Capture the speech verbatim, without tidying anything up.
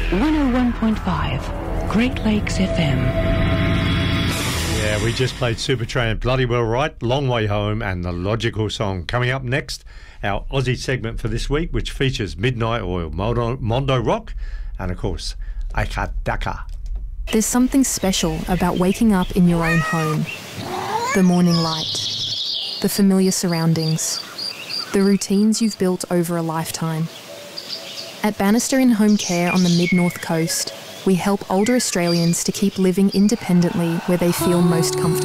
one oh one point five, Great Lakes F M. Yeah, we just played Supertramp, Bloody Well Right, Long Way Home and The Logical Song. Coming up next, our Aussie segment for this week, which features Midnight Oil, Mondo, Mondo Rock and, of course, Akadaka. There's something special about waking up in your own home. The morning light, the familiar surroundings, the routines you've built over a lifetime. At Bannister In Home Care on the Mid-North Coast, we help older Australians to keep living independently where they feel most comfortable.